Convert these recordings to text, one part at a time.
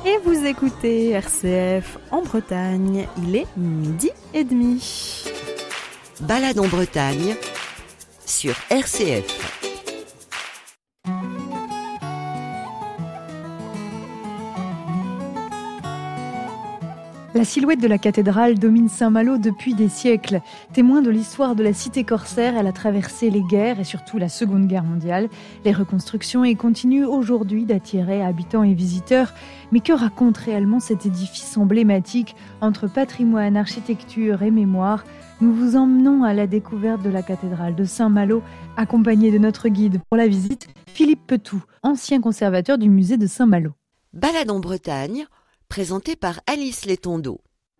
Et vous écoutez RCF en Bretagne, il est 12h30. Balade en Bretagne sur RCF. La silhouette de la cathédrale domine Saint-Malo depuis des siècles. Témoin de l'histoire de la cité corsaire, elle a traversé les guerres et surtout la Seconde Guerre mondiale, les reconstructions et continue aujourd'hui d'attirer habitants et visiteurs. Mais que raconte réellement cet édifice emblématique entre patrimoine, architecture et mémoire ? Nous vous emmenons à la découverte de la cathédrale de Saint-Malo, accompagné de notre guide pour la visite, Philippe Petou, ancien conservateur du musée de Saint-Malo. Balade en Bretagne, présenté par Alice Letondeau.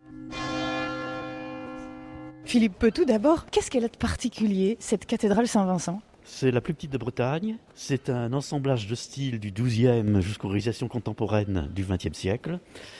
Philippe Petou, d'abord, qu'est-ce qu'elle a de particulier, cette cathédrale Saint-Vincent ? C'est la plus petite de Bretagne. C'est un assemblage de styles du XIIe jusqu'aux réalisations contemporaines du XXe siècle.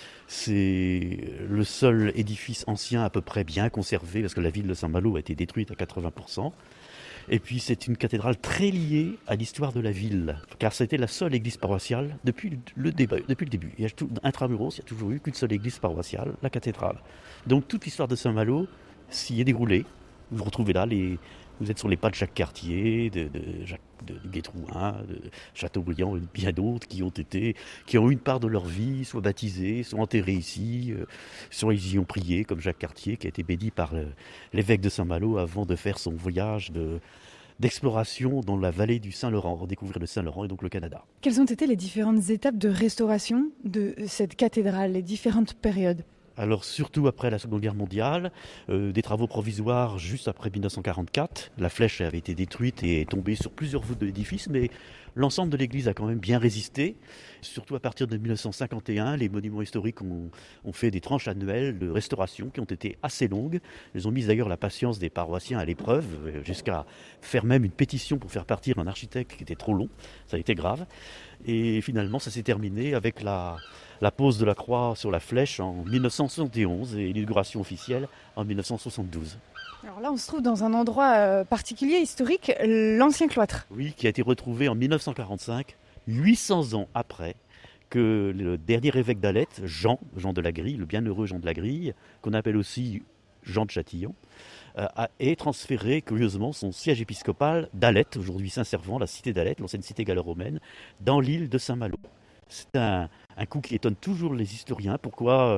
C'est le seul édifice ancien à peu près bien conservé, parce que la ville de Saint-Malo a été détruite à 80%. Et puis c'est une cathédrale très liée à l'histoire de la ville, car c'était la seule église paroissiale depuis le début. Il y a intramuros, il n'y a toujours eu qu'une seule église paroissiale, la cathédrale. Donc toute l'histoire de Saint-Malo s'y est déroulée. Vous retrouvez là, vous êtes sur les pas de Jacques Cartier, de Guétrouin, de Chateaubriand et bien d'autres qui ont eu une part de leur vie, soit baptisés, soit enterrés ici, soit ils y ont prié, comme Jacques Cartier qui a été béni par l'évêque de Saint-Malo avant de faire son voyage d'exploration dans la vallée du Saint-Laurent, redécouvrir le Saint-Laurent et donc le Canada. Quelles ont été les différentes étapes de restauration de cette cathédrale, les différentes périodes ? Alors surtout après la Seconde Guerre mondiale, des travaux provisoires juste après 1944. La flèche avait été détruite et est tombée sur plusieurs voûtes de l'édifice, mais l'ensemble de l'église a quand même bien résisté. Surtout à partir de 1951, les monuments historiques ont fait des tranches annuelles de restauration qui ont été assez longues. Ils ont mis d'ailleurs la patience des paroissiens à l'épreuve, jusqu'à faire même une pétition pour faire partir un architecte qui était trop long. Ça a été grave. Et finalement, ça s'est terminé avec la pose de la croix sur la flèche en 1971 et l'inauguration officielle en 1972. Alors là, on se trouve dans un endroit particulier, historique, l'ancien cloître. Oui, qui a été retrouvé en 1945, 800 ans après que le dernier évêque d'Alette, Jean de la Grille, le bienheureux Jean de la Grille, qu'on appelle aussi Jean de Châtillon, est transféré curieusement son siège épiscopal d'Alette, aujourd'hui Saint-Servant, la cité d'Alette, l'ancienne cité gallo-romaine, dans l'île de Saint-Malo. C'est un coup qui étonne toujours les historiens. Pourquoi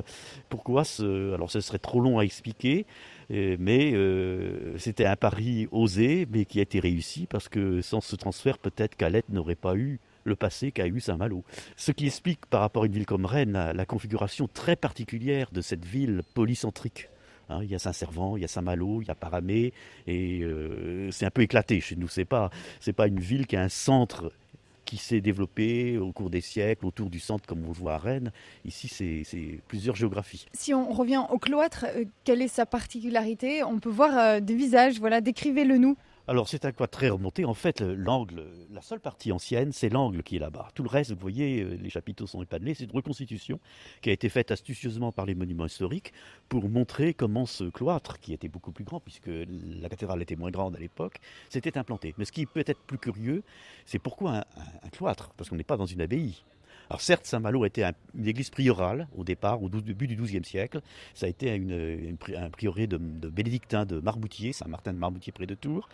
alors ce serait trop long à expliquer, mais c'était un pari osé, mais qui a été réussi, parce que sans ce transfert, peut-être qu'Alette n'aurait pas eu le passé qu'a eu Saint-Malo. Ce qui explique, par rapport à une ville comme Rennes, la configuration très particulière de cette ville polycentrique. Il y a Saint-Servant, il y a Saint-Malo, il y a Paramé, et c'est un peu éclaté chez nous. C'est pas une ville qui a un centre qui s'est développé au cours des siècles autour du centre, comme on le voit à Rennes. Ici, c'est plusieurs géographies. Si on revient au cloître, quelle est sa particularité ? On peut voir des visages, voilà, décrivez-le nous. Alors c'est un cloître très remonté. En fait, l'angle, la seule partie ancienne, c'est l'angle qui est là-bas. Tout le reste, vous voyez, les chapiteaux sont épanelés. C'est une reconstitution qui a été faite astucieusement par les monuments historiques pour montrer comment ce cloître, qui était beaucoup plus grand, puisque la cathédrale était moins grande à l'époque, s'était implanté. Mais ce qui peut être plus curieux, c'est pourquoi un cloître ? Parce qu'on n'est pas dans une abbaye. Alors certes, Saint-Malo était une église priorale au départ, au début du XIIe siècle. Ça a été un prieuré de bénédictins de Marmoutier, Saint-Martin de Marmoutier près de Tours.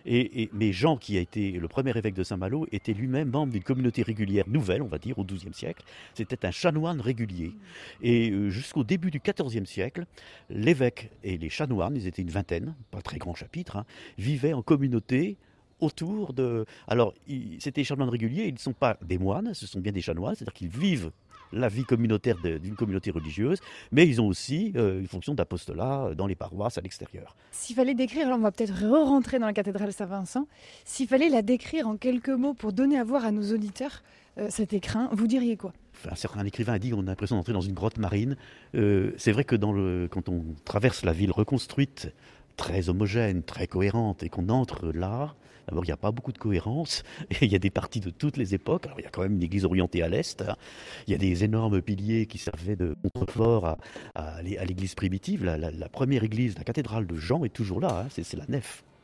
Mais Jean, qui a été le premier évêque de Saint-Malo, était lui-même membre d'une communauté régulière nouvelle, on va dire, au XIIe siècle. C'était un chanoine régulier. Et jusqu'au début du XIVe siècle, l'évêque et les chanoines, ils étaient une vingtaine, pas très grand chapitre, vivaient en communauté autour de... Alors, c'était des chanoines réguliers, ils ne sont pas des moines, ce sont bien des chanoines, c'est-à-dire qu'ils vivent la vie communautaire d'une communauté religieuse, mais ils ont aussi une fonction d'apostolat dans les paroisses à l'extérieur. S'il fallait décrire, là on va peut-être re-rentrer dans la cathédrale Saint-Vincent, s'il fallait la décrire en quelques mots pour donner à voir à nos auditeurs cet écrin, vous diriez quoi ? Un certain écrivain a dit qu'on a l'impression d'entrer dans une grotte marine. C'est vrai que quand on traverse la ville reconstruite, très homogène, très cohérente, et qu'on entre là, d'abord, il n'y a pas beaucoup de cohérence, et il y a des parties de toutes les époques. Alors, il y a quand même une église orientée à l'est, il y a des énormes piliers qui servaient de contrefort à l'église primitive. La première église, la cathédrale de Jean, est toujours là, c'est la nef.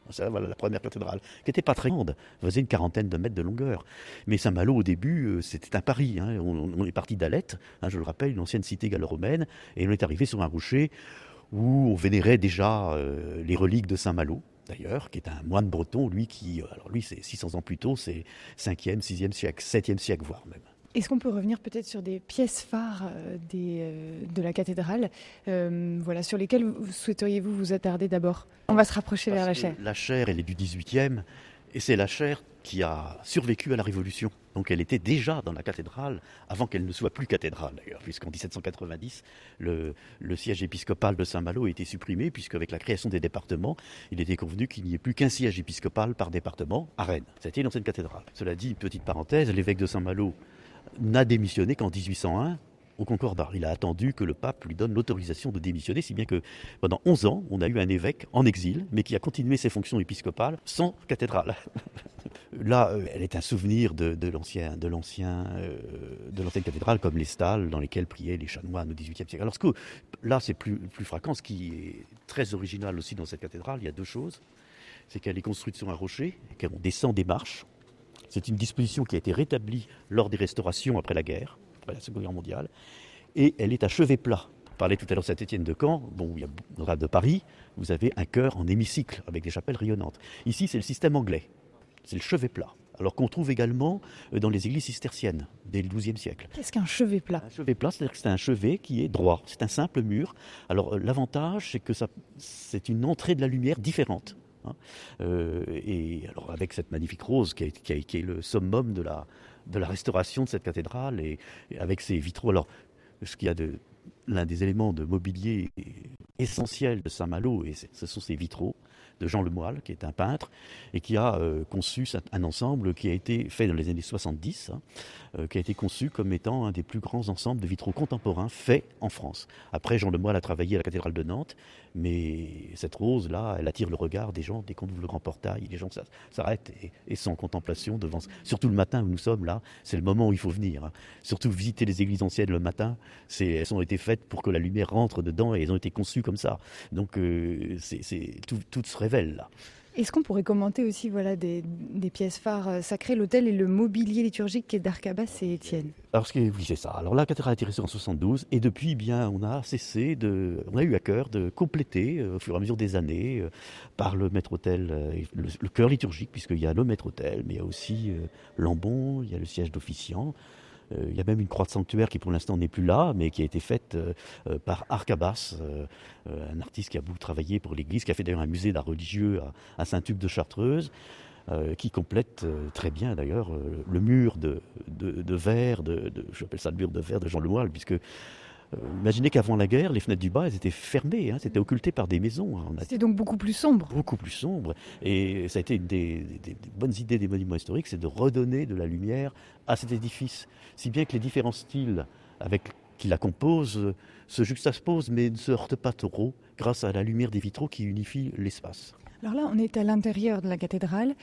Ça, voilà la première cathédrale, qui n'était pas très grande, faisait une quarantaine de mètres de longueur. Mais Saint-Malo, au début, c'était un pari. On est parti d'Alette, je le rappelle, une ancienne cité gallo-romaine, et on est arrivé sur un rocher où on vénérait déjà les reliques de Saint-Malo, d'ailleurs, qui est un moine breton, lui, c'est 600 ans plus tôt, c'est 5e, 6e siècle, 7e siècle, voire même. Est-ce qu'on peut revenir peut-être sur des pièces phares de la cathédrale, sur lesquelles souhaiteriez-vous vous attarder d'abord ? On va se rapprocher vers la chaire. La chaire, elle est du 18e, et c'est la chaire qui a survécu à la Révolution. Donc elle était déjà dans la cathédrale avant qu'elle ne soit plus cathédrale d'ailleurs, puisqu'en 1790, le siège épiscopal de Saint-Malo a été supprimé, puisqu'avec la création des départements, il était convenu qu'il n'y ait plus qu'un siège épiscopal par département à Rennes. C'était une ancienne cathédrale. Cela dit, petite parenthèse, l'évêque de Saint-Malo n'a démissionné qu'en 1801 au Concordat. Il a attendu que le pape lui donne l'autorisation de démissionner, si bien que pendant 11 ans, on a eu un évêque en exil, mais qui a continué ses fonctions épiscopales sans cathédrale. Là, elle est un souvenir de l'ancienne cathédrale, comme les stalles dans lesquelles priaient les chanoines au XVIIIe siècle. Alors là, c'est plus fréquent. Ce qui est très original aussi dans cette cathédrale, il y a deux choses. C'est qu'elle est construite sur un rocher, et qu'on descend des marches. C'est une disposition qui a été rétablie lors des restaurations après la guerre, après la Seconde Guerre mondiale, et elle est à chevet plat. On parlait tout à l'heure de Saint-Étienne de Caen, il y a dans le rade de Paris, vous avez un chœur en hémicycle avec des chapelles rayonnantes. Ici, c'est le système anglais, c'est le chevet plat, alors qu'on trouve également dans les églises cisterciennes dès le XIIe siècle. Qu'est-ce qu'un chevet plat ? Un chevet plat, c'est-à-dire que c'est un chevet qui est droit, c'est un simple mur. Alors l'avantage, c'est que c'est une entrée de la lumière différente. Et alors avec cette magnifique rose qui est le summum de la restauration de cette cathédrale, et avec ses vitraux. Alors ce qu'il y a l'un des éléments de mobilier essentiels de Saint-Malo, et ce sont ces vitraux de Jean Lemoyle, qui est un peintre, et qui a conçu un ensemble qui a été fait dans les années 70, qui a été conçu comme étant un des plus grands ensembles de vitraux contemporains faits en France. Après, Jean Lemoyle a travaillé à la cathédrale de Nantes, mais cette rose-là, elle attire le regard des gens dès qu'on ouvre le grand portail. Les gens s'arrêtent et sont en contemplation devant. Surtout le matin où nous sommes là, c'est le moment où il faut venir. Surtout visiter les églises anciennes le matin, elles ont été faites pour que la lumière rentre dedans, et elles ont été conçues comme ça. Donc tout se révèle là. Est-ce qu'on pourrait commenter aussi des pièces phares sacrées, l'autel et le mobilier liturgique qui est d'Arcabas et Étienne ? Alors oui, c'est ça. Alors la cathédrale a été restaurée en 72, et depuis, on a eu à cœur de compléter au fur et à mesure des années par le maître-autel, le chœur liturgique, puisqu'il y a le maître-autel, mais il y a aussi l'ambon, il y a le siège d'officiant. Il y a même une croix de sanctuaire qui pour l'instant n'est plus là, mais qui a été faite par Arcabas, un artiste qui a beaucoup travaillé pour l'église, qui a fait d'ailleurs un musée d'art religieux à Saint-Hugues de Chartreuse, qui complète très bien d'ailleurs le mur de verre, j'appelle ça le mur de verre de Jean Lemoyle, puisque imaginez qu'avant la guerre, les fenêtres du bas, elles étaient fermées, c'était occulté par des maisons. C'était donc beaucoup plus sombre. Beaucoup plus sombre. Et ça a été une des bonnes idées des monuments historiques, c'est de redonner de la lumière à cet édifice. Si bien que les différents styles qui la composent se juxtaposent, mais ne se heurtent pas trop grâce à la lumière des vitraux qui unifie l'espace. Alors là, on est à l'intérieur de la cathédrale.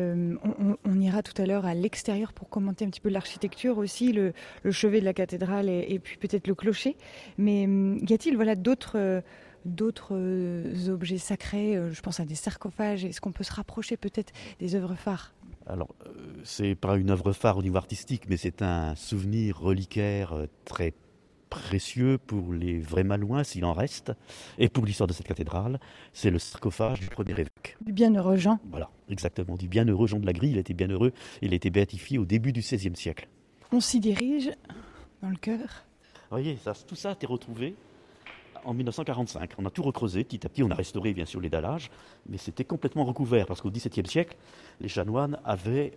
On ira tout à l'heure à l'extérieur pour commenter un petit peu l'architecture aussi, le chevet de la cathédrale et puis peut-être le clocher. Mais y a-t-il d'autres objets sacrés, je pense à des sarcophages, est-ce qu'on peut se rapprocher peut-être des œuvres phares ? Alors, c'est pas une œuvre phare au niveau artistique, mais c'est un souvenir reliquaire très précieux pour les vrais Malouins, s'il en reste, et pour l'histoire de cette cathédrale. C'est le sarcophage du premier évêque. Du bienheureux Jean. Voilà, exactement, du bienheureux Jean de la Grille. Il était bienheureux, il a été béatifié au début du XVIe siècle. On s'y dirige, dans le chœur. Vous voyez, tout ça a été retrouvé en 1945. On a tout recreusé, petit à petit, on a restauré bien sûr les dallages, mais c'était complètement recouvert, parce qu'au XVIIe siècle, les chanoines avaient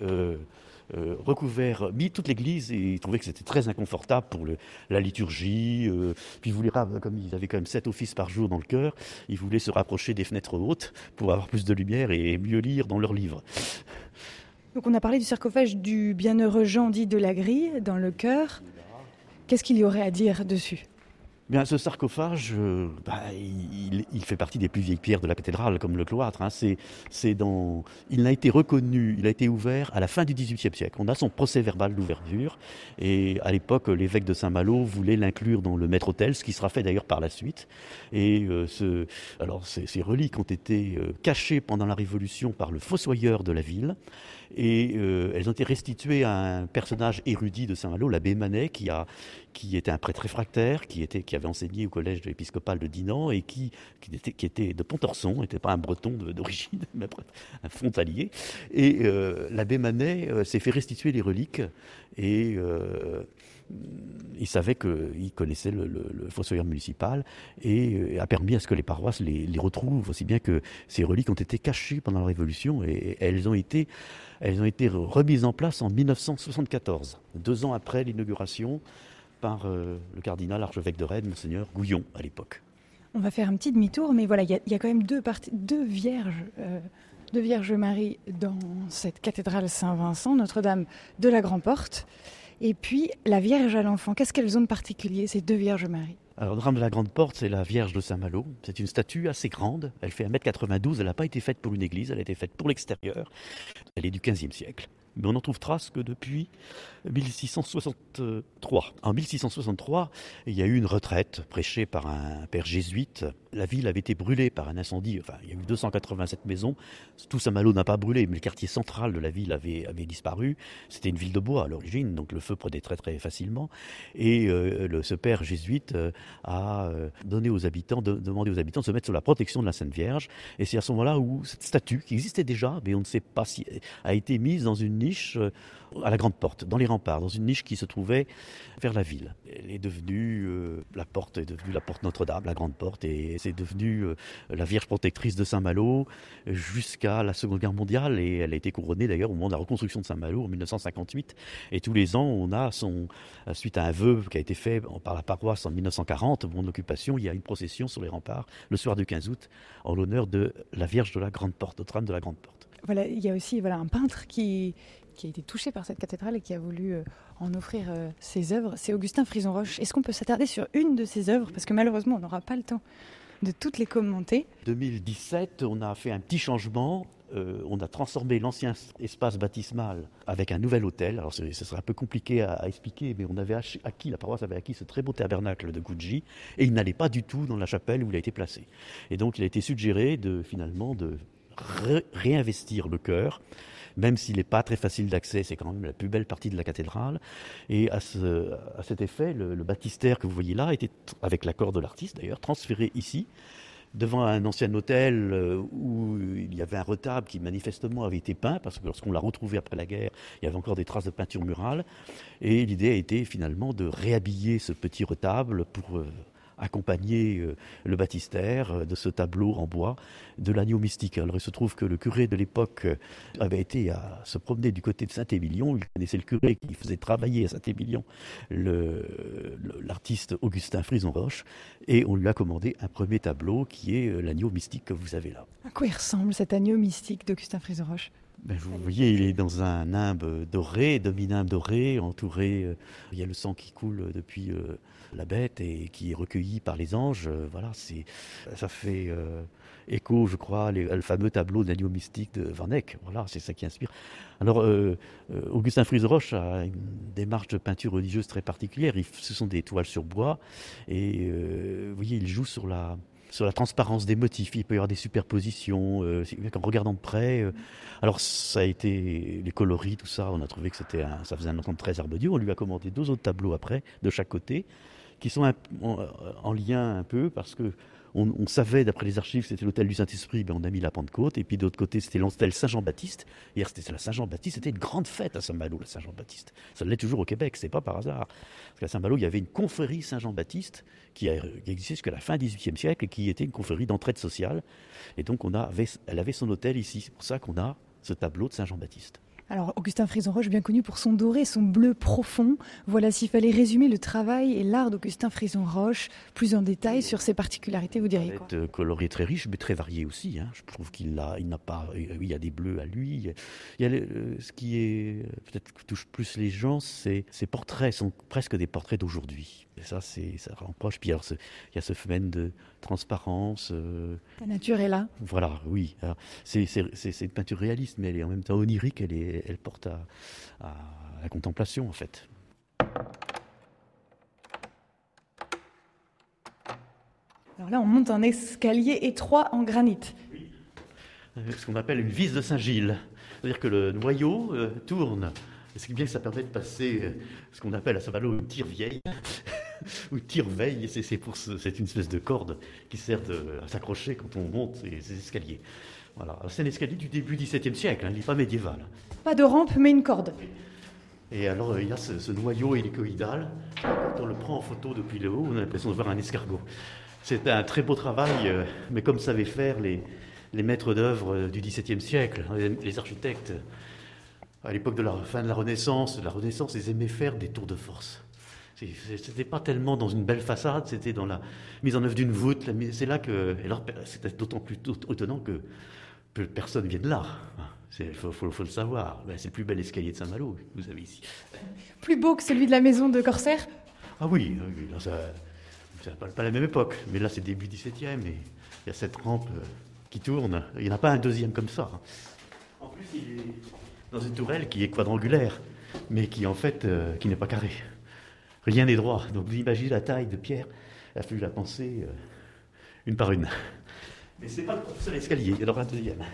mis toute l'église, et ils trouvaient que c'était très inconfortable pour la liturgie. Puis ils voulaient, comme ils avaient quand même 7 offices par jour dans le chœur, ils voulaient se rapprocher des fenêtres hautes pour avoir plus de lumière et mieux lire dans leurs livres. Donc on a parlé du sarcophage du bienheureux Jean dit de la Grille dans le chœur. Qu'est-ce qu'il y aurait à dire dessus ? Bien, ce sarcophage, il fait partie des plus vieilles pierres de la cathédrale, comme le cloître. Hein. Il n'a été reconnu, il a été ouvert à la fin du XVIIIe siècle. On a son procès-verbal d'ouverture. Et à l'époque, l'évêque de Saint-Malo voulait l'inclure dans le maître-autel, ce qui sera fait d'ailleurs par la suite. Et ces reliques ont été cachées pendant la Révolution par le fossoyeur de la ville. Et elles ont été restituées à un personnage érudit de Saint-Malo, l'abbé Manet, qui était un prêtre réfractaire, qui avait enseigné au collège épiscopal de Dinan et qui était de Pontorson, n'était pas un breton d'origine, mais un frontalier. Et l'abbé Manet s'est fait restituer les reliques et il savait qu'il connaissait le fossoyeur municipal et a permis à ce que les paroisses les retrouvent, aussi bien que ces reliques ont été cachées pendant la Révolution et elles ont été remises en place en 1974, 2 ans après l'inauguration par le cardinal archevêque de Rennes, Monseigneur Gouillon, à l'époque. On va faire un petit demi-tour, mais voilà, il y a quand même deux Vierges Marie dans cette cathédrale Saint-Vincent, Notre-Dame de la Grande-Porte, et puis la Vierge à l'Enfant. Qu'est-ce qu'elles ont de particulier, ces 2 Vierges Marie ? Alors, Notre-Dame de la Grande-Porte, c'est la Vierge de Saint-Malo. C'est une statue assez grande. Elle fait 1m92. Elle n'a pas été faite pour une église. Elle a été faite pour l'extérieur. Elle est du XVe siècle. Mais on n'en trouve trace que depuis 1663. En 1663, il y a eu une retraite prêchée par un père jésuite. La ville avait été brûlée par un incendie. Enfin, il y a eu 287 maisons. Tout Saint-Malo n'a pas brûlé, mais le quartier central de la ville avait disparu. C'était une ville de bois à l'origine, donc le feu prenait très très facilement. Et ce père jésuite a demandé aux habitants de se mettre sous la protection de la Sainte Vierge. Et c'est à ce moment-là où cette statue, qui existait déjà, mais on ne sait pas si, a été mise dans une niche à la Grande Porte, dans les remparts, dans une niche qui se trouvait vers la ville. Elle est devenue, la porte est devenue la porte Notre-Dame, la Grande Porte, et c'est devenu la Vierge protectrice de Saint-Malo jusqu'à la Seconde Guerre mondiale, et elle a été couronnée d'ailleurs au moment de la reconstruction de Saint-Malo en 1958. Et tous les ans, on a suite à un vœu qui a été fait par la paroisse en 1940, au moment de l'occupation, il y a une procession sur les remparts le soir du 15 août en l'honneur de la Vierge de la Grande Porte, Notre-Dame de la Grande Porte. Voilà, il y a aussi un peintre qui a été touché par cette cathédrale et qui a voulu en offrir ses œuvres. C'est Augustin Frison-Roche. Est-ce qu'on peut s'attarder sur une de ses œuvres ? Parce que malheureusement, on n'aura pas le temps de toutes les commenter. En 2017, on a fait un petit changement. On a transformé l'ancien espace baptismal avec un nouvel autel. Alors ce serait un peu compliqué à expliquer, mais la paroisse avait acquis ce très beau tabernacle de Gucci, et il n'allait pas du tout dans la chapelle où il a été placé. Et donc il a été suggéré de réinvestir le chœur, même s'il n'est pas très facile d'accès, c'est quand même la plus belle partie de la cathédrale. Et à cet effet, le baptistère que vous voyez là était, avec l'accord de l'artiste d'ailleurs, transféré ici, devant un ancien hôtel où il y avait un retable qui manifestement avait été peint, parce que lorsqu'on l'a retrouvé après la guerre, il y avait encore des traces de peinture murale. Et l'idée a été finalement de réhabiller ce petit retable pour accompagner le baptistère de ce tableau en bois de l'agneau mystique. Alors il se trouve que le curé de l'époque avait été à se promener du côté de Saint-Émilion. Il connaissait le curé qui faisait travailler à Saint-Émilion l'artiste Augustin Frison-Roche, et on lui a commandé un premier tableau qui est l'agneau mystique que vous avez là. À quoi il ressemble cet agneau mystique d'Augustin Frison-Roche ? Vous voyez, il est dans un nimbe doré, demi-nimbe doré, entouré. Il y a le sang qui coule depuis la bête et qui est recueilli par les anges. Voilà, ça fait écho, je crois, le fameux tableau d'agneau mystique de Van Eyck. Voilà, c'est ça qui inspire. Alors, Augustin Frison-Roche a une démarche de peinture religieuse très particulière. Ce sont des toiles sur bois, et vous voyez, il joue sur la transparence des motifs. Il peut y avoir des superpositions, en regardant de près. Alors ça a été les coloris, tout ça, on a trouvé que ça faisait un ensemble très harmonieux. On lui a commandé 2 autres tableaux après, de chaque côté, qui sont en lien un peu, parce que on savait, d'après les archives, c'était l'hôtel du Saint-Esprit, on a mis la Pentecôte, et puis de l'autre côté, c'était l'hôtel Saint-Jean-Baptiste. Hier, c'était la Saint-Jean-Baptiste, c'était une grande fête à Saint-Malo, la Saint-Jean-Baptiste. Ça l'est toujours au Québec, c'est pas par hasard. Parce qu'à Saint-Malo, il y avait une confrérie Saint-Jean-Baptiste qui existait jusqu'à la fin du XVIIIe siècle et qui était une confrérie d'entraide sociale. Et donc, elle avait son hôtel ici. C'est pour ça qu'on a ce tableau de Saint-Jean-Baptiste. Alors, Augustin Frison-Roche, bien connu pour son doré, son bleu profond. Voilà, s'il fallait résumer le travail et l'art d'Augustin Frison-Roche plus en détail sur ses particularités, vous diriez quoi ? Coloré très riche, mais très varié aussi. Je trouve il y a des bleus à lui. Il y a ce qui est peut-être touche plus les gens, ces portraits sont presque des portraits d'aujourd'hui. ça rend proche. Puis alors, il y a ce phénomène de transparence. La nature est là. Voilà, oui. Alors, c'est une peinture réaliste, mais elle est en même temps onirique. Elle porte à la contemplation, en fait. Alors là, on monte un escalier étroit en granit. Oui. Ce qu'on appelle une vis de Saint-Gilles. C'est-à-dire que le noyau tourne. Et ce qui est bien que ça permet de passer ce qu'on appelle à Saint-Malo une tire-vieille, ou tire-veille. C'est une espèce de corde qui sert à s'accrocher quand on monte ces escaliers. Voilà. Alors, c'est un escalier du début du XVIIe siècle, il n'est pas médiéval. Pas de rampe, mais une corde. Et alors, il y a ce noyau hélicoïdal. Quand on le prend en photo depuis le haut, on a l'impression de voir un escargot. C'est un très beau travail, mais comme savaient faire les maîtres d'œuvre du XVIIe siècle, les architectes, à l'époque de la fin de la Renaissance, ils aimaient faire des tours de force. C'était pas tellement dans une belle façade, c'était dans la mise en œuvre d'une voûte. C'est là que, alors, c'était d'autant plus étonnant que personne vient de là. Il faut le savoir. C'est le plus bel escalier de Saint-Malo que vous avez ici. Plus beau que celui de la maison de Corsaire. Ah oui, là, c'est pas la même époque, mais là c'est début 17e et il y a cette rampe qui tourne. Il n'y en a pas un deuxième comme ça. En plus, il est dans une tourelle qui est quadrangulaire, mais qui en fait qui n'est pas carrée. Rien n'est droit. Donc vous imaginez la taille de pierre. Il a fallu la penser une par une. Mais c'est pas le seul escalier, il y en aura un deuxième.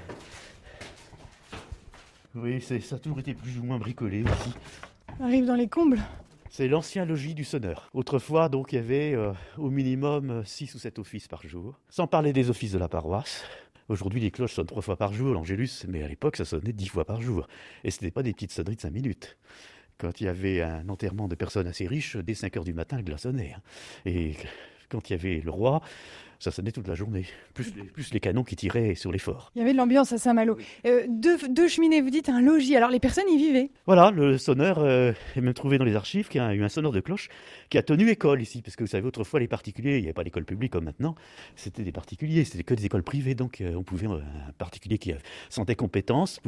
Oui, ça a toujours été plus ou moins bricolé ici. On arrive dans les combles. C'est l'ancien logis du sonneur. Autrefois, donc, il y avait au minimum 6 ou 7 offices par jour, sans parler des offices de la paroisse. Aujourd'hui, les cloches sonnent 3 fois par jour, l'Angélus, mais à l'époque, ça sonnait 10 fois par jour. Et ce n'était pas des petites sonneries de 5 minutes. Quand il y avait un enterrement de personnes assez riches, dès 5 heures du matin, le glas sonnait. Et quand il y avait le roi, ça sonnait toute la journée, plus les canons qui tiraient sur les forts. Il y avait de l'ambiance à Saint-Malo. Deux cheminées, vous dites un logis. Alors les personnes y vivaient. Voilà, le sonneur est même trouvé dans les archives qu'il y a eu un sonneur de cloche qui a tenu école ici. Parce que vous savez, autrefois, les particuliers, il n'y avait pas d'école publique comme maintenant, c'était des particuliers, c'était que des écoles privées. Donc on pouvait, un particulier qui sentait compétence,